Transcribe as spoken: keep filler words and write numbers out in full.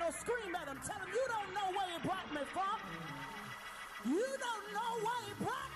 devil, scream at him. Tell him you don't know where he brought me from. You don't know where he brought